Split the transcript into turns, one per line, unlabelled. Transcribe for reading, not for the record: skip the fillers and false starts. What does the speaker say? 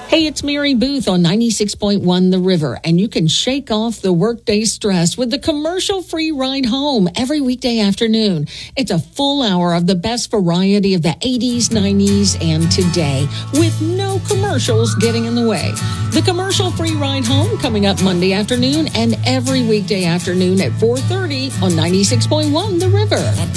Hey, it's Mary Booth on 96.1 The River, and you can shake off the workday stress with the commercial-free ride home every weekday afternoon. It's a full hour of the best variety of the 80s, 90s, and today, with no commercials getting in the way. The commercial-free ride home coming up Monday afternoon and every weekday afternoon at 4:30 on 96.1 The River.